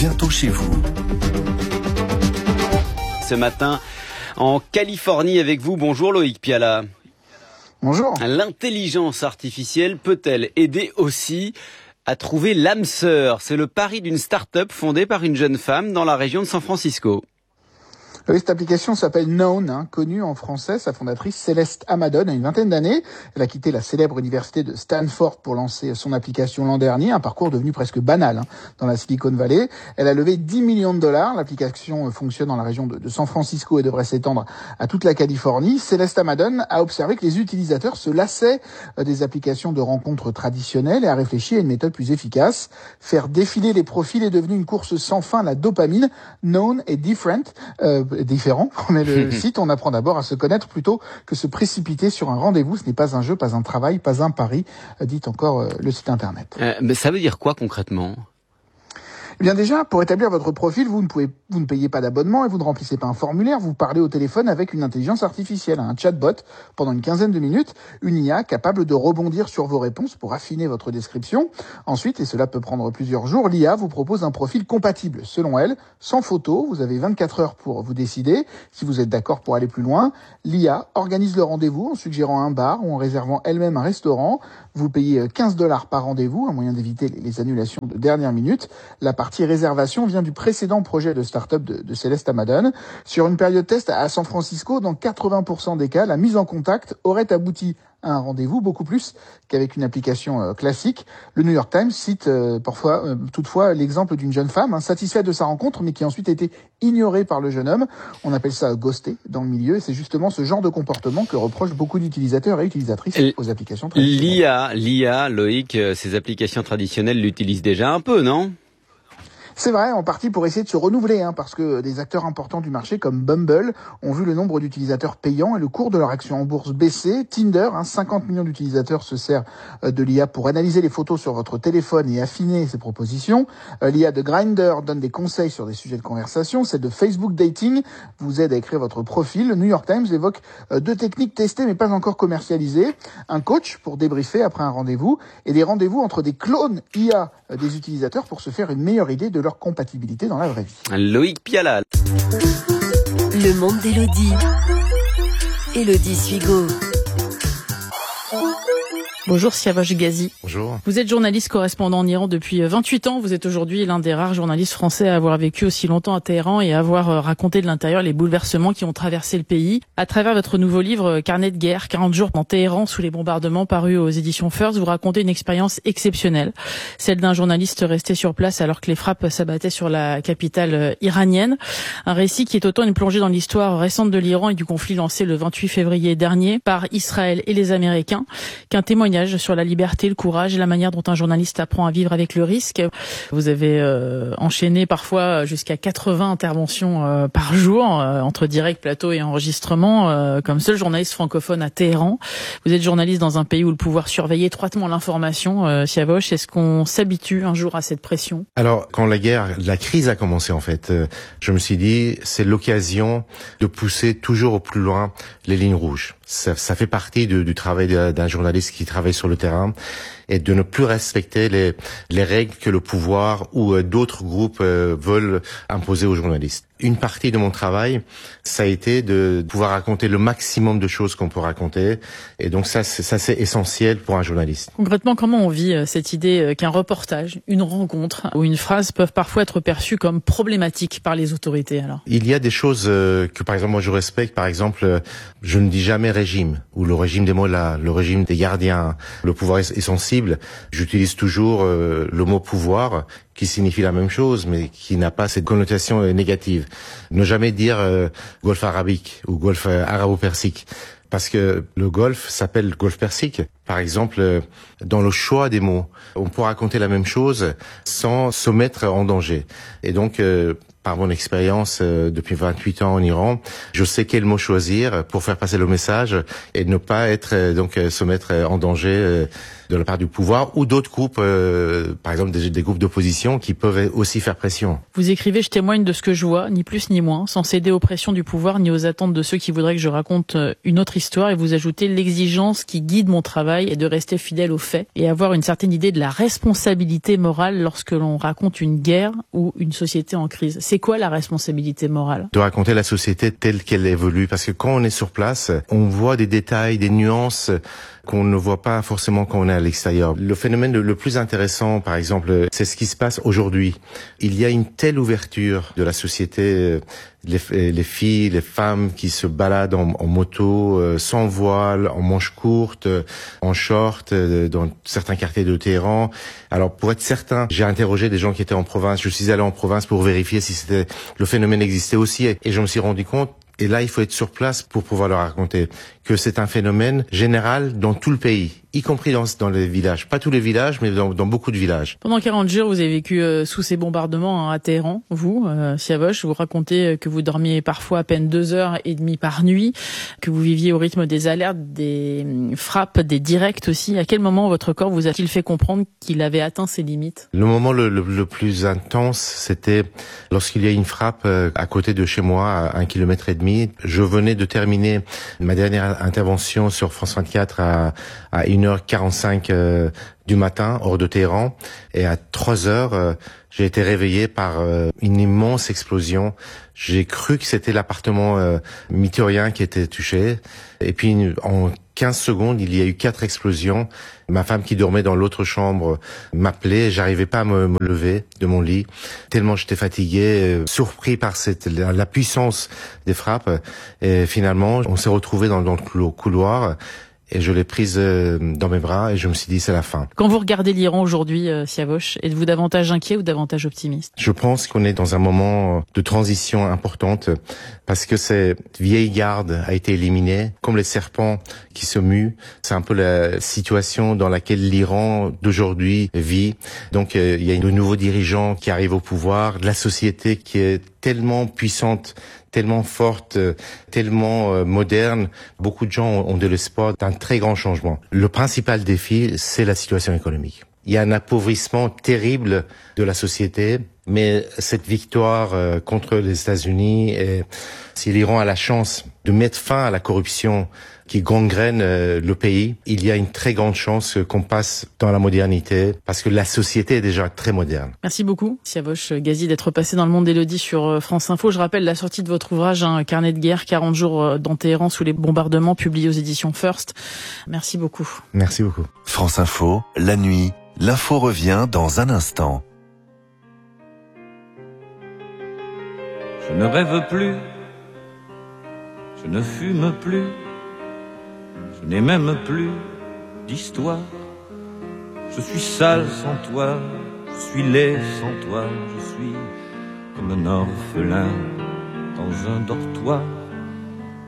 bientôt chez vous. Ce matin, en Californie avec vous. Bonjour Loïc Piala. Bonjour. L'intelligence artificielle peut-elle aider aussi à trouver l'âme sœur? C'est le pari d'une start-up fondée par une jeune femme dans la région de San Francisco. Oui, cette application s'appelle Known, connue en français. Sa fondatrice, Céleste Hamadon, a une vingtaine d'années. Elle a quitté la célèbre université de Stanford pour lancer son application l'an dernier, un parcours devenu presque banal dans la Silicon Valley. Elle a levé 10 millions de dollars. L'application fonctionne dans la région de San Francisco et devrait s'étendre à toute la Californie. Céleste Hamadon a observé que les utilisateurs se lassaient des applications de rencontres traditionnelles et a réfléchi à une méthode plus efficace. Faire défiler les profils est devenu une course sans fin, la dopamine. Known et différent. Mais le site, on apprend d'abord à se connaître plutôt que se précipiter sur un rendez-vous. Ce n'est pas un jeu, pas un travail, pas un pari, dit encore le site internet. Mais ça veut dire quoi concrètement ? Eh bien déjà, pour établir votre profil, vous ne payez pas d'abonnement et vous ne remplissez pas un formulaire, vous parlez au téléphone avec une intelligence artificielle, un chatbot, pendant une quinzaine de minutes, une IA capable de rebondir sur vos réponses pour affiner votre description. Ensuite, et cela peut prendre plusieurs jours, l'IA vous propose un profil compatible, selon elle, sans photo. Vous avez 24 heures pour vous décider si vous êtes d'accord pour aller plus loin. L'IA organise le rendez-vous en suggérant un bar ou en réservant elle-même un restaurant. Vous payez $15 par rendez-vous, un moyen d'éviter les annulations de dernière minute. La partie réservation vient du précédent projet de start-up de Céleste Hamadon. Sur une période test à San Francisco, dans 80% des cas, la mise en contact aurait abouti à un rendez-vous, beaucoup plus qu'avec une application classique. Le New York Times cite toutefois l'exemple d'une jeune femme satisfaite de sa rencontre, mais qui a ensuite été ignorée par le jeune homme. On appelle ça ghosté dans le milieu, et c'est justement ce genre de comportement que reprochent beaucoup d'utilisateurs et utilisatrices aux applications traditionnelles. L'IA, Loïc, ces applications traditionnelles l'utilisent déjà un peu, non ? C'est vrai, en partie pour essayer de se renouveler, parce que des acteurs importants du marché comme Bumble ont vu le nombre d'utilisateurs payants et le cours de leur action en bourse baisser. Tinder, 50 millions d'utilisateurs se sert de l'IA pour analyser les photos sur votre téléphone et affiner ses propositions. L'IA de Grindr donne des conseils sur des sujets de conversation. Celle de Facebook Dating vous aide à écrire votre profil. Le New York Times évoque 2 techniques testées mais pas encore commercialisées. Un coach pour débriefer après un rendez-vous et des rendez-vous entre des clones IA des utilisateurs pour se faire une meilleure idée de leur compatibilité dans la vraie vie. Loïc Piala. Le monde d'Élodie. Élodie Suigo. Bonjour Siavash Ghazi. Bonjour. Vous êtes journaliste correspondant en Iran depuis 28 ans. Vous êtes aujourd'hui l'un des rares journalistes français à avoir vécu aussi longtemps à Téhéran et à avoir raconté de l'intérieur les bouleversements qui ont traversé le pays. À travers votre nouveau livre Carnet de guerre, 40 jours dans Téhéran sous les bombardements, paru aux éditions First, vous racontez une expérience exceptionnelle, celle d'un journaliste resté sur place alors que les frappes s'abattaient sur la capitale iranienne. Un récit qui est autant une plongée dans l'histoire récente de l'Iran et du conflit lancé le 28 février dernier par Israël et les Américains, qu'un témoignage sur la liberté, le courage et la manière dont un journaliste apprend à vivre avec le risque. Vous avez enchaîné parfois jusqu'à 80 interventions par jour, entre direct, plateau et enregistrement, comme seul journaliste francophone à Téhéran. Vous êtes journaliste dans un pays où le pouvoir surveille étroitement l'information. Siavash, est-ce qu'on s'habitue un jour à cette pression ? Alors, quand la crise a commencé en fait, je me suis dit, c'est l'occasion de pousser toujours au plus loin les lignes rouges. Ça fait partie du travail d'un journaliste qui travaille sur le terrain, et de ne plus respecter les règles que le pouvoir ou d'autres groupes veulent imposer aux journalistes. Une partie de mon travail, ça a été de pouvoir raconter le maximum de choses qu'on peut raconter, et donc ça c'est essentiel pour un journaliste. Concrètement, comment on vit cette idée qu'un reportage, une rencontre ou une phrase peuvent parfois être perçues comme problématiques par les autorités alors ? Il y a des choses que par exemple moi je respecte, par exemple je ne dis jamais régime, ou le régime des mollahs, le régime des gardiens, le pouvoir est sensible. J'utilise toujours le mot pouvoir, qui signifie la même chose, mais qui n'a pas cette connotation négative. Ne jamais dire golfe arabique ou golfe arabo-persique, parce que le golfe s'appelle golfe persique. Par exemple, dans le choix des mots, on peut raconter la même chose sans se mettre en danger. Et donc, par mon expérience depuis 28 ans en Iran, je sais quel mot choisir pour faire passer le message et ne pas être se mettre en danger de la part du pouvoir ou d'autres groupes, par exemple des groupes d'opposition qui peuvent aussi faire pression. Vous écrivez « Je témoigne de ce que je vois, ni plus ni moins, sans céder aux pressions du pouvoir ni aux attentes de ceux qui voudraient que je raconte une autre histoire ». Et vous ajoutez « L'exigence qui guide mon travail est de rester fidèle aux faits et avoir une certaine idée de la responsabilité morale lorsque l'on raconte une guerre ou une société en crise ». C'est quoi la responsabilité morale ? De raconter la société telle qu'elle évolue, parce que quand on est sur place, on voit des détails, des nuances qu'on ne voit pas forcément quand on est à l'extérieur. Le phénomène le plus intéressant, par exemple, c'est ce qui se passe aujourd'hui. Il y a une telle ouverture de la société, les filles, les femmes qui se baladent en moto, sans voile, en manches courtes, en short, dans certains quartiers de Téhéran. Alors, pour être certain, j'ai interrogé des gens qui étaient en province. Je suis allé en province pour vérifier si le phénomène existait aussi, et je me suis rendu compte. Et là, il faut être sur place pour pouvoir leur raconter que c'est un phénomène général dans tout le pays, y compris dans les villages. Pas tous les villages, mais dans beaucoup de villages. Pendant 40 jours, vous avez vécu sous ces bombardements à Téhéran, vous, Siavosh. Vous racontez que vous dormiez parfois à peine 2h30 par nuit, que vous viviez au rythme des alertes, des frappes, des directs aussi. À quel moment votre corps vous a-t-il fait comprendre qu'il avait atteint ses limites ? Le moment le plus intense, c'était lorsqu'il y a une frappe à côté de chez moi, à 1,5 km. Je venais de terminer ma dernière intervention sur France 24 à 1h45 du matin, hors de Téhéran. Et à 3h, j'ai été réveillé par une immense explosion. J'ai cru que c'était l'appartement mythérien qui était touché. Et puis, en 15 secondes, il y a eu 4 explosions. Ma femme qui dormait dans l'autre chambre m'appelait. J'arrivais pas à me lever de mon lit, tellement j'étais fatigué, surpris par la puissance des frappes. Et finalement, on s'est retrouvés dans le couloir. Et je l'ai prise dans mes bras et je me suis dit c'est la fin. Quand vous regardez l'Iran aujourd'hui, Siavosh, êtes-vous davantage inquiet ou davantage optimiste ? Je pense qu'on est dans un moment de transition importante parce que cette vieille garde a été éliminée, comme les serpents qui se muent. C'est un peu la situation dans laquelle l'Iran d'aujourd'hui vit. Donc il y a de nouveaux dirigeants qui arrivent au pouvoir, de la société qui est tellement puissante, tellement forte, tellement moderne. Beaucoup de gens ont de l'espoir d'un très grand changement. Le principal défi, c'est la situation économique. Il y a un appauvrissement terrible de la société, mais cette victoire contre les États-Unis, et si l'Iran a la chance de mettre fin à la corruption qui gangrène le pays, il y a une très grande chance qu'on passe dans la modernité, parce que la société est déjà très moderne. Merci beaucoup, Siavosh Ghazi, d'être passé dans le monde d'Élodie sur France Info. Je rappelle la sortie de votre ouvrage, Carnet de guerre, 40 jours dans Téhéran sous les bombardements, publié aux éditions First. Merci beaucoup. Merci beaucoup. France Info, la nuit, l'info revient dans un instant. Je ne rêve plus, je ne fume plus, je n'ai même plus d'histoire. Je suis sale sans toi, je suis laid sans toi, je suis comme un orphelin dans un dortoir.